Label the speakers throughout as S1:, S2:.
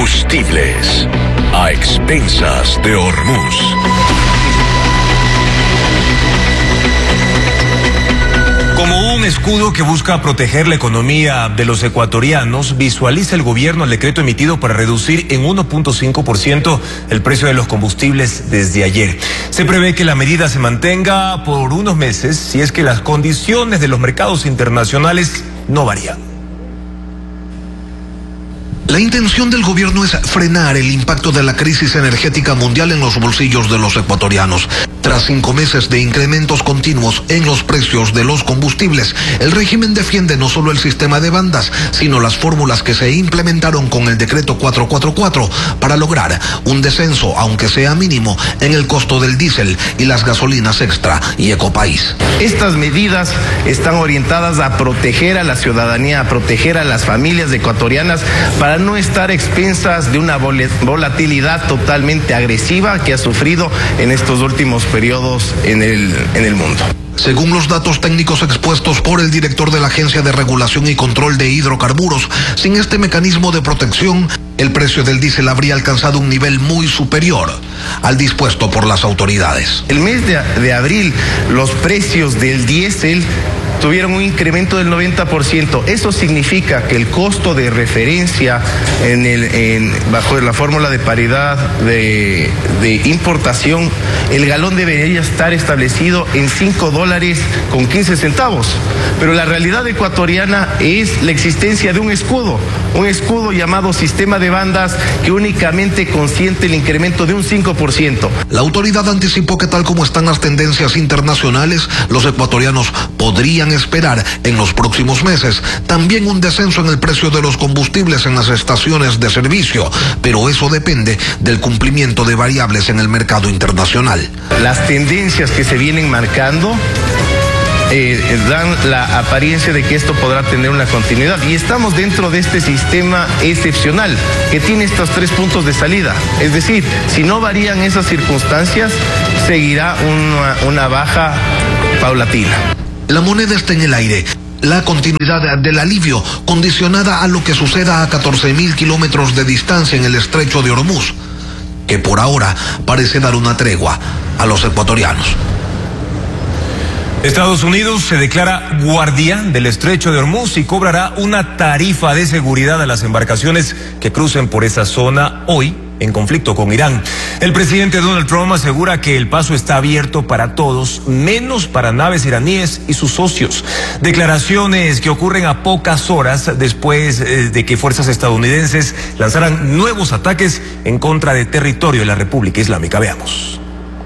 S1: Combustibles, a expensas de Hormuz.
S2: Como un escudo que busca proteger la economía de los ecuatorianos, visualiza el gobierno el decreto emitido para reducir en 1.5% el precio de los combustibles desde ayer. Se prevé que la medida se mantenga por unos meses si es que las condiciones de los mercados internacionales no varían.
S3: La intención del gobierno es frenar el impacto de la crisis energética mundial en los bolsillos de los ecuatorianos. Tras 5 meses de incrementos continuos en los precios de los combustibles, el régimen defiende no solo el sistema de bandas, sino las fórmulas que se implementaron con el decreto 444 para lograr un descenso, aunque sea mínimo, en el costo del diésel y las gasolinas extra y Ecopaís.
S4: Estas medidas están orientadas a proteger a la ciudadanía, a proteger a las familias ecuatorianas para no estar expensas de una volatilidad totalmente agresiva que ha sufrido en estos últimos periodos en el mundo.
S3: Según los datos técnicos expuestos por el director de la Agencia de Regulación y Control de Hidrocarburos, sin este mecanismo de protección, el precio del diésel habría alcanzado un nivel muy superior al dispuesto por las autoridades.
S4: El mes de abril, los precios del diésel tuvieron un incremento del 90%. Eso significa que el costo de referencia bajo la fórmula de paridad de importación, el galón debería estar establecido en $5.15. Pero la realidad ecuatoriana es la existencia de un escudo llamado sistema de bandas que únicamente consiente el incremento de un 5%.
S3: La autoridad anticipó que tal como están las tendencias internacionales, los ecuatorianos podrían esperar en los próximos meses también un descenso en el precio de los combustibles en las estaciones de servicio, pero eso depende del cumplimiento de variables en el mercado internacional.
S4: Las tendencias que se vienen marcando dan la apariencia de que esto podrá tener una continuidad y estamos dentro de este sistema excepcional que tiene estos 3 puntos de salida. Es decir, si no varían esas circunstancias, seguirá una baja paulatina.
S3: La moneda está en el aire. La continuidad del alivio condicionada a lo que suceda a 14.000 kilómetros de distancia en el estrecho de Hormuz, que por ahora parece dar una tregua a los ecuatorianos.
S2: Estados Unidos se declara guardián del estrecho de Hormuz y cobrará una tarifa de seguridad a las embarcaciones que crucen por esa zona hoy en conflicto con Irán. El presidente Donald Trump asegura que el paso está abierto para todos, menos para naves iraníes y sus socios. Declaraciones que ocurren a pocas horas después de que fuerzas estadounidenses lanzaran nuevos ataques en contra de territorio de la República Islámica. Veamos.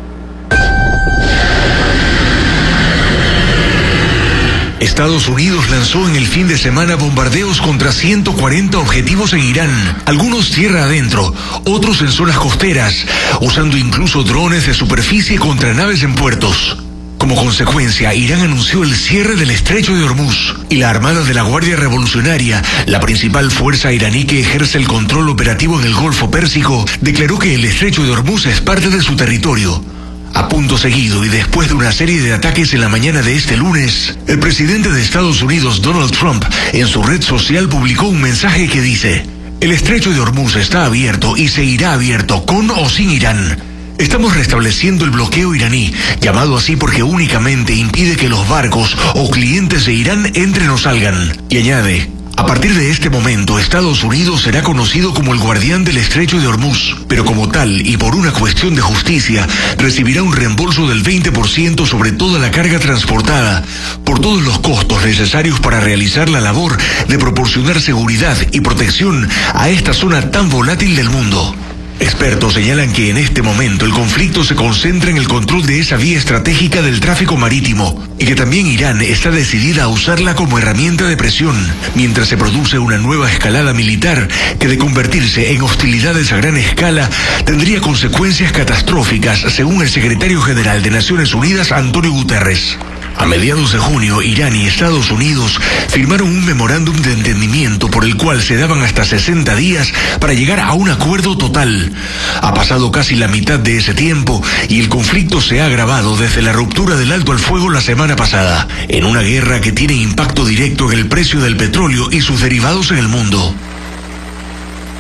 S5: Estados Unidos lanzó en el fin de semana bombardeos contra 140 objetivos en Irán, algunos tierra adentro, otros en zonas costeras, usando incluso drones de superficie contra naves en puertos. Como consecuencia, Irán anunció el cierre del estrecho de Hormuz y la Armada de la Guardia Revolucionaria, la principal fuerza iraní que ejerce el control operativo en el Golfo Pérsico, declaró que el estrecho de Hormuz es parte de su territorio. A punto seguido y después de una serie de ataques en la mañana de este lunes, el presidente de Estados Unidos, Donald Trump, en su red social publicó un mensaje que dice: el estrecho de Hormuz está abierto y seguirá abierto con o sin Irán. Estamos restableciendo el bloqueo iraní, llamado así porque únicamente impide que los barcos o clientes de Irán entren o salgan. Y añade: a partir de este momento, Estados Unidos será conocido como el guardián del estrecho de Hormuz, pero como tal y por una cuestión de justicia, recibirá un reembolso del 20% sobre toda la carga transportada, por todos los costos necesarios para realizar la labor de proporcionar seguridad y protección a esta zona tan volátil del mundo. Expertos señalan que en este momento el conflicto se concentra en el control de esa vía estratégica del tráfico marítimo y que también Irán está decidida a usarla como herramienta de presión, mientras se produce una nueva escalada militar que de convertirse en hostilidades a gran escala tendría consecuencias catastróficas, según el secretario general de Naciones Unidas, Antonio Guterres. A mediados de junio, Irán y Estados Unidos firmaron un memorándum de entendimiento por el cual se daban hasta 60 días para llegar a un acuerdo total. Ha pasado casi la mitad de ese tiempo y el conflicto se ha agravado desde la ruptura del alto al fuego la semana pasada, en una guerra que tiene impacto directo en el precio del petróleo y sus derivados en el mundo.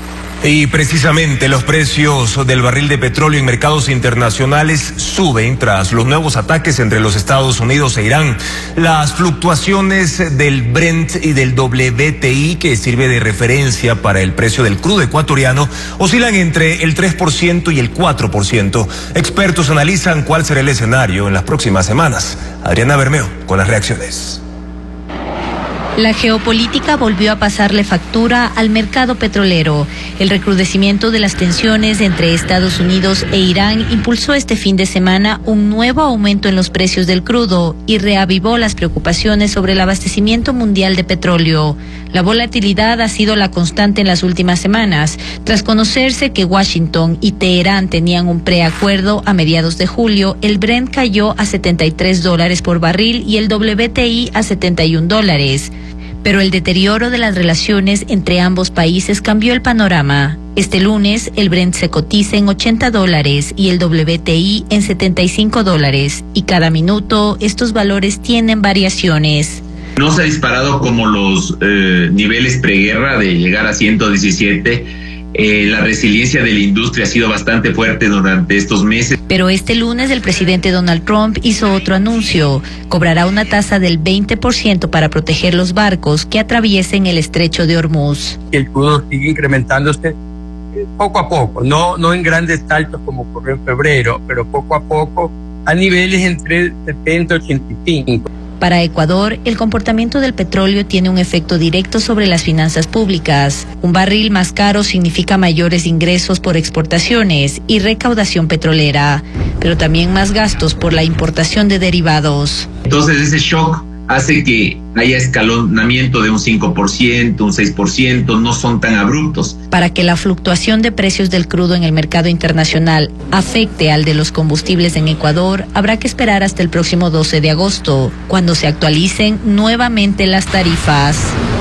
S2: Y precisamente los precios del barril de petróleo en mercados internacionales suben tras los nuevos ataques entre los Estados Unidos e Irán. Las fluctuaciones del Brent y del WTI, que sirve de referencia para el precio del crudo ecuatoriano, oscilan entre el 3% y el 4%. Expertos analizan cuál será el escenario en las próximas semanas. Adriana Bermeo con las reacciones.
S6: La geopolítica volvió a pasarle factura al mercado petrolero. El recrudecimiento de las tensiones entre Estados Unidos e Irán impulsó este fin de semana un nuevo aumento en los precios del crudo y reavivó las preocupaciones sobre el abastecimiento mundial de petróleo. La volatilidad ha sido la constante en las últimas semanas, tras conocerse que Washington y Teherán tenían un preacuerdo a mediados de julio. El Brent cayó a $73 por barril y el WTI a $71. Pero el deterioro de las relaciones entre ambos países cambió el panorama. Este lunes, el Brent se cotiza en $80 y el WTI en $75, y cada minuto estos valores tienen variaciones.
S7: No se ha disparado como los niveles preguerra de llegar a 117. La resiliencia de la industria ha sido bastante fuerte durante estos meses.
S6: Pero este lunes el presidente Donald Trump hizo otro anuncio. Cobrará una tasa del 20% para proteger los barcos que atraviesen el estrecho de Hormuz.
S8: El crudo sigue incrementándose poco a poco, no en grandes saltos como ocurrió en febrero, pero poco a poco a niveles entre 70 y 85.
S6: Para Ecuador, el comportamiento del petróleo tiene un efecto directo sobre las finanzas públicas. Un barril más caro significa mayores ingresos por exportaciones y recaudación petrolera, pero también más gastos por la importación de derivados.
S7: Entonces ese shock hace que haya escalonamiento de un 5%, un 6%, no son tan abruptos.
S6: Para que la fluctuación de precios del crudo en el mercado internacional afecte al de los combustibles en Ecuador, habrá que esperar hasta el próximo 12 de agosto, cuando se actualicen nuevamente las tarifas.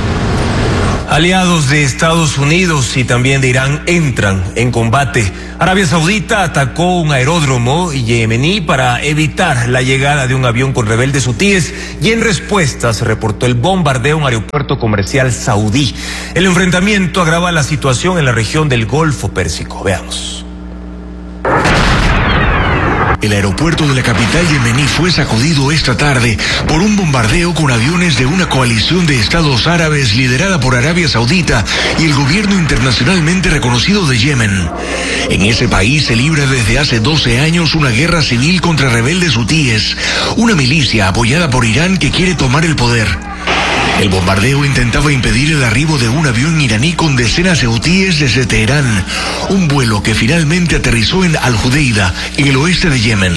S2: Aliados de Estados Unidos y también de Irán entran en combate. Arabia Saudita atacó un aeródromo yemení para evitar la llegada de un avión con rebeldes hutíes y en respuesta se reportó el bombardeo a un aeropuerto comercial saudí. El enfrentamiento agrava la situación en la región del Golfo Pérsico. Veamos.
S5: El aeropuerto de la capital yemení fue sacudido esta tarde por un bombardeo con aviones de una coalición de estados árabes liderada por Arabia Saudita y el gobierno internacionalmente reconocido de Yemen. En ese país se libra desde hace 12 años una guerra civil contra rebeldes hutíes, una milicia apoyada por Irán que quiere tomar el poder. El bombardeo intentaba impedir el arribo de un avión iraní con decenas de hutíes desde Teherán, un vuelo que finalmente aterrizó en Al-Judeida, en el oeste de Yemen.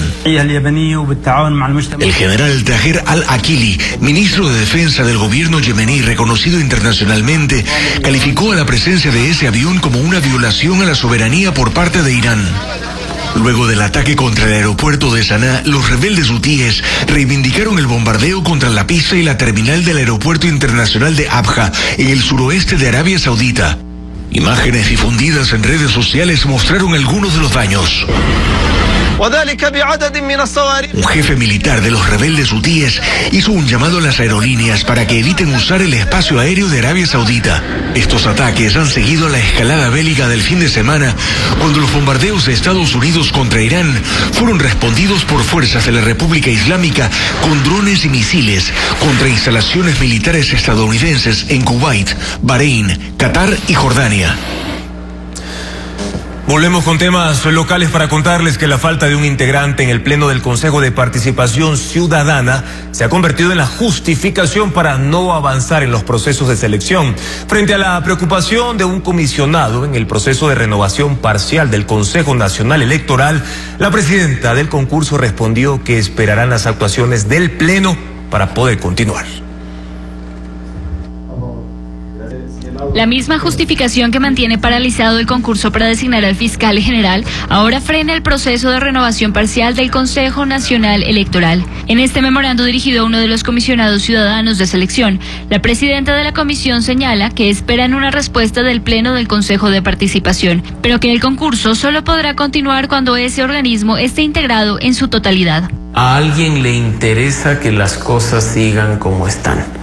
S5: El general Taher al-Akili, ministro de Defensa del gobierno yemení reconocido internacionalmente, calificó a la presencia de ese avión como una violación a la soberanía por parte de Irán. Luego del ataque contra el aeropuerto de Saná, los rebeldes hutíes reivindicaron el bombardeo contra la pista y la terminal del aeropuerto internacional de Abha, en el suroeste de Arabia Saudita. Imágenes difundidas en redes sociales mostraron algunos de los daños. Un jefe militar de los rebeldes hutíes hizo un llamado a las aerolíneas para que eviten usar el espacio aéreo de Arabia Saudita. Estos ataques han seguido a la escalada bélica del fin de semana, cuando los bombardeos de Estados Unidos contra Irán fueron respondidos por fuerzas de la República Islámica con drones y misiles contra instalaciones militares estadounidenses en Kuwait, Bahrein, Qatar y Jordania.
S2: Volvemos con temas locales para contarles que la falta de un integrante en el Pleno del Consejo de Participación Ciudadana se ha convertido en la justificación para no avanzar en los procesos de selección. Frente a la preocupación de un comisionado en el proceso de renovación parcial del Consejo Nacional Electoral, la presidenta del concurso respondió que esperarán las actuaciones del Pleno para poder continuar.
S9: La misma justificación que mantiene paralizado el concurso para designar al fiscal general ahora frena el proceso de renovación parcial del Consejo Nacional Electoral. En este memorando dirigido a uno de los comisionados ciudadanos de selección, la presidenta de la comisión señala que esperan una respuesta del Pleno del Consejo de Participación, pero que el concurso solo podrá continuar cuando ese organismo esté integrado en su totalidad.
S10: A alguien le interesa que las cosas sigan como están.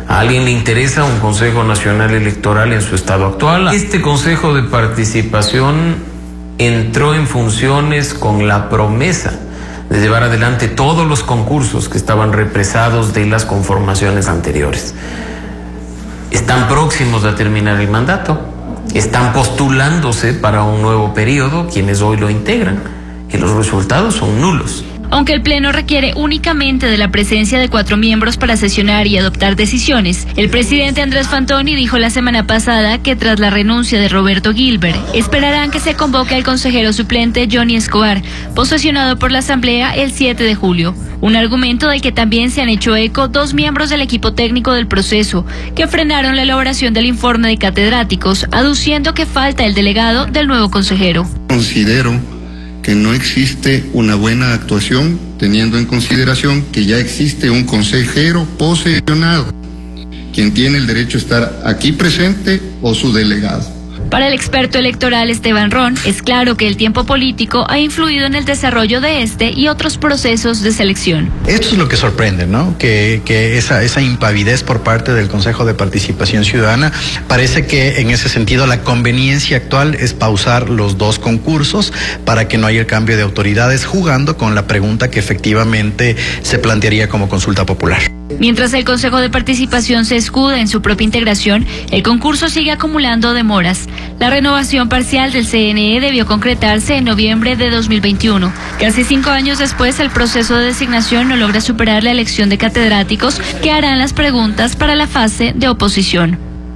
S10: ¿A alguien le interesa un Consejo Nacional Electoral en su estado actual? Este Consejo de Participación entró en funciones con la promesa de llevar adelante todos los concursos que estaban represados de las conformaciones anteriores. Están próximos a terminar el mandato, están postulándose para un nuevo periodo quienes hoy lo integran, y los resultados son nulos.
S9: Aunque el Pleno requiere únicamente de la presencia de 4 miembros para sesionar y adoptar decisiones, el presidente Andrés Fantoni dijo la semana pasada que tras la renuncia de Roberto Gilbert, esperarán que se convoque al consejero suplente Johnny Escobar, posesionado por la Asamblea el 7 de julio. Un argumento del que también se han hecho eco 2 miembros del equipo técnico del proceso, que frenaron la elaboración del informe de catedráticos, aduciendo que falta el delegado del nuevo consejero.
S11: Considero que no existe una buena actuación teniendo en consideración que ya existe un consejero posesionado, quien tiene el derecho a estar aquí presente o su delegado.
S9: Para el experto electoral Esteban Ron, es claro que el tiempo político ha influido en el desarrollo de este y otros procesos de selección.
S12: Esto es lo que sorprende, ¿no? Que esa impavidez por parte del Consejo de Participación Ciudadana, parece que en ese sentido la conveniencia actual es pausar los 2 concursos para que no haya el cambio de autoridades, jugando con la pregunta que efectivamente se plantearía como consulta popular.
S9: Mientras el Consejo de Participación se escuda en su propia integración, el concurso sigue acumulando demoras. La renovación parcial del CNE debió concretarse en noviembre de 2021. Casi 5 años después, el proceso de designación no logra superar la elección de catedráticos que harán las preguntas para la fase de oposición.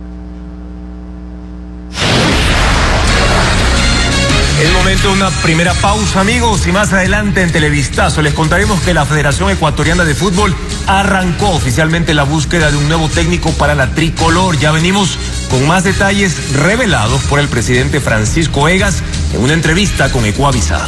S2: Es momento de una primera pausa, amigos, y más adelante en Televistazo les contaremos que la Federación Ecuatoriana de Fútbol arrancó oficialmente la búsqueda de un nuevo técnico para la tricolor. Ya venimos con más detalles revelados por el presidente Francisco Egas en una entrevista con Ecuavisa.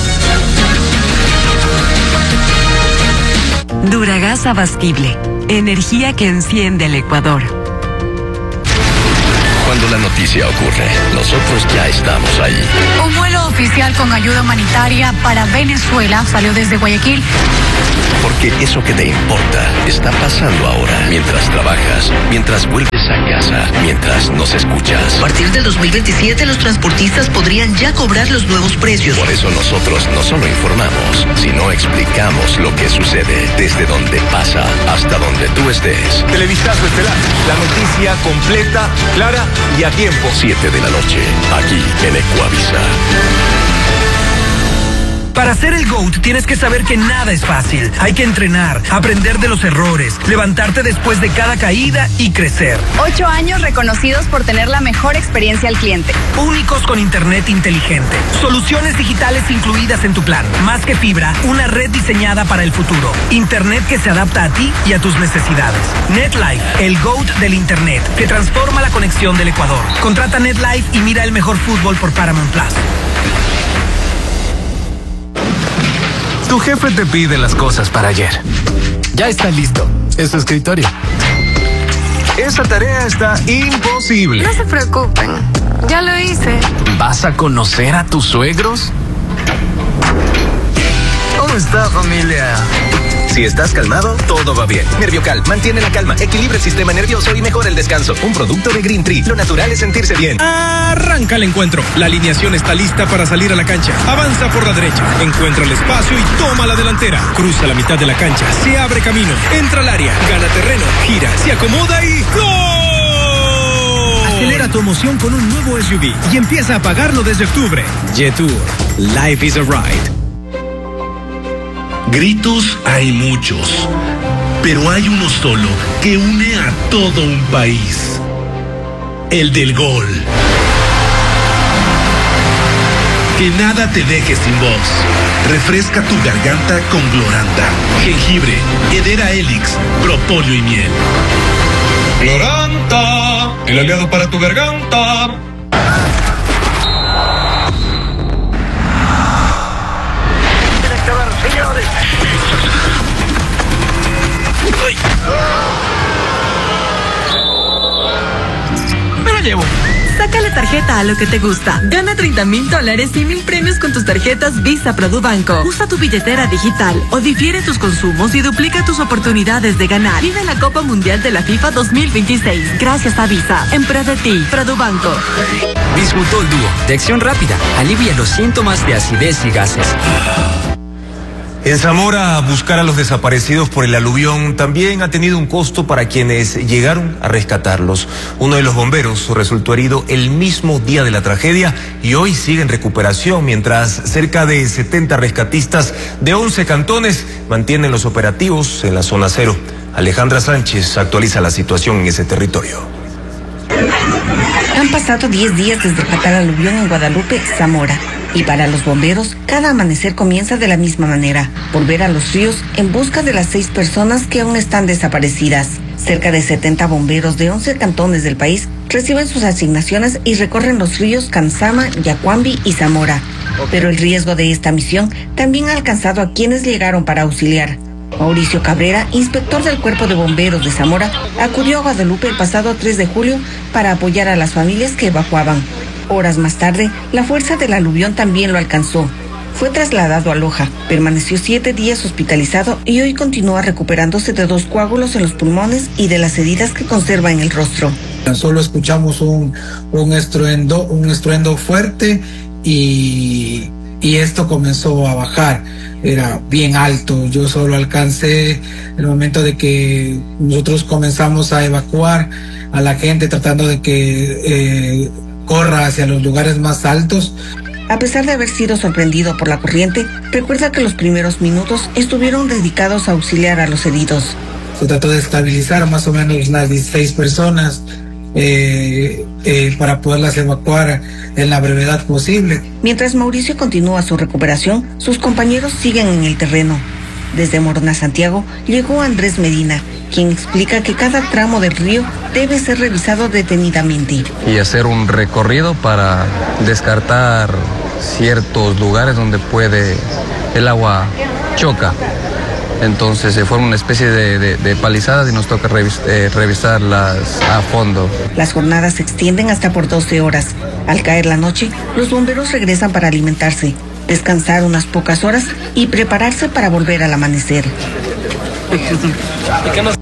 S13: Duragas Abastible, energía que enciende el Ecuador.
S1: Cuando la noticia ocurre, nosotros ya estamos ahí.
S14: Un vuelo oficial con ayuda humanitaria para Venezuela salió desde Guayaquil.
S1: Porque eso que te importa está pasando ahora, mientras trabajas, mientras vuelves a casa, mientras nos escuchas.
S15: A partir del 2027 los transportistas podrían ya cobrar los nuevos precios.
S1: Por eso nosotros no solo informamos, sino explicamos lo que sucede desde donde pasa hasta donde tú estés.
S2: Televistazo estelar, la noticia completa, clara y a tiempo.
S1: 7 de la noche, aquí en Ecuavisa.
S16: Para ser el GOAT tienes que saber que nada es fácil. Hay que entrenar, aprender de los errores, levantarte después de cada caída y crecer.
S17: 8 años reconocidos por tener la mejor experiencia al cliente.
S16: Únicos con internet inteligente. Soluciones digitales incluidas en tu plan. Más que fibra, una red diseñada para el futuro. Internet que se adapta a ti y a tus necesidades. NetLife, el GOAT del internet, que transforma la conexión del Ecuador. Contrata NetLife y mira el mejor fútbol por Paramount Plus.
S18: Tu jefe te pide las cosas para ayer. Ya está listo. Es su escritorio. Esa tarea está imposible.
S17: No se preocupen. Ya lo hice.
S18: ¿Vas a conocer a tus suegros? ¿Cómo está, familia? Si estás calmado, todo va bien. Nerviocal, mantiene la calma, equilibra el sistema nervioso y mejora el descanso. Un producto de Green Tree. Lo natural es sentirse bien.
S19: Arranca el encuentro. La alineación está lista para salir a la cancha. Avanza por la derecha, encuentra el espacio y toma la delantera. Cruza la mitad de la cancha, se abre camino, entra al área, gana terreno, gira, se acomoda y ¡gol! Acelera tu emoción con un nuevo SUV y empieza a pagarlo desde octubre. Jetour. Life is a ride.
S5: Gritos hay muchos, pero hay uno solo que une a todo un país. El del gol. Que nada te deje sin voz. Refresca tu garganta con Gloranta, jengibre, Hedera Helix, propóleo y miel.
S2: Gloranta, el aliado para tu garganta.
S16: Señores. Me lo llevo.
S13: Sácale tarjeta a lo que te gusta. Gana $30,000 y 1,000 premios con tus tarjetas Visa Produbanco. Usa tu billetera digital o difiere tus consumos y duplica tus oportunidades de ganar. Vive la Copa Mundial de la FIFA 2026. Gracias a Visa. En pro de ti, Produbanco.
S20: Bismutol Dúo, de acción rápida. Alivia los síntomas de acidez y gases.
S2: En Zamora, buscar a los desaparecidos por el aluvión también ha tenido un costo para quienes llegaron a rescatarlos. Uno de los bomberos resultó herido el mismo día de la tragedia y hoy sigue en recuperación, mientras cerca de 70 rescatistas de 11 cantones mantienen los operativos en la zona cero. Alejandra Sánchez actualiza la situación en ese territorio.
S21: Han pasado 10 días desde el fatal aluvión en Guadalupe, Zamora. Y para los bomberos, cada amanecer comienza de la misma manera, volver a los ríos en busca de las 6 personas que aún están desaparecidas. Cerca de 70 bomberos de 11 cantones del país reciben sus asignaciones y recorren los ríos Canzama, Yacuambi y Zamora. Pero el riesgo de esta misión también ha alcanzado a quienes llegaron para auxiliar. Mauricio Cabrera, inspector del Cuerpo de Bomberos de Zamora, acudió a Guadalupe el pasado 3 de julio para apoyar a las familias que evacuaban. Horas más tarde, la fuerza del aluvión también lo alcanzó. Fue trasladado a Loja, permaneció 7 días hospitalizado y hoy continúa recuperándose de 2 coágulos en los pulmones y de las heridas que conserva en el rostro.
S22: Solo escuchamos un estruendo fuerte y esto comenzó a bajar. Era bien alto. Yo solo alcancé el momento de que nosotros comenzamos a evacuar a la gente tratando de que corra hacia los lugares más altos.
S21: A pesar de haber sido sorprendido por la corriente, recuerda que los primeros minutos estuvieron dedicados a auxiliar a los heridos.
S22: Se trató de estabilizar más o menos unas 16 personas para poderlas evacuar en la brevedad posible.
S21: Mientras Mauricio continúa su recuperación, sus compañeros siguen en el terreno. Desde Morona, Santiago, llegó Andrés Medina, quien explica que cada tramo del río debe ser revisado detenidamente.
S23: Y hacer un recorrido para descartar ciertos lugares donde el agua choca. Entonces se forma una especie de palizadas y nos toca revisarlas a fondo.
S21: Las jornadas se extienden hasta por 12 horas. Al caer la noche, los bomberos regresan para alimentarse, descansar unas pocas horas y prepararse para volver al amanecer.